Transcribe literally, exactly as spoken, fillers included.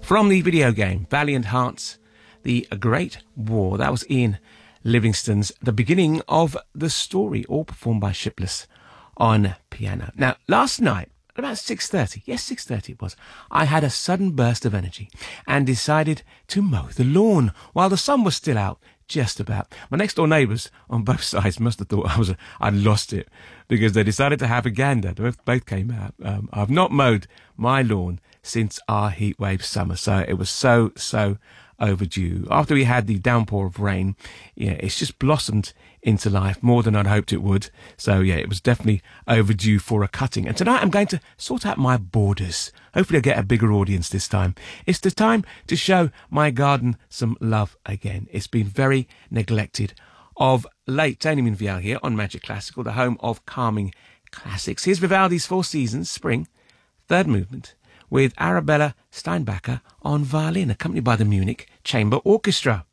From the video game Valiant Hearts, The Great War. That was Ian Livingstone's The Beginning of the Story, all performed by Shipless on piano. Now, last night, at about six thirty, yes, six thirty it was, I had a sudden burst of energy and decided to mow the lawn while the sun was still out. Just about. My next door neighbours on both sides must have thought I was a, I'd lost it, because they decided to have a gander. They both came out. Um, I've not mowed my lawn since our heatwave summer, so it was so, so overdue. After we had the downpour of rain, yeah, it's just blossomed into life more than I'd hoped it would. So yeah, it was definitely overdue for a cutting. And tonight I'm going to sort out my borders. Hopefully I'll get a bigger audience this time. It's the time to show my garden some love again. It's been very neglected of late. Tony Minvial here on Magic Classical, the home of calming classics. Here's Vivaldi's Four Seasons, Spring, third movement, with Arabella Steinbacher on violin, accompanied by the Munich Chamber Orchestra.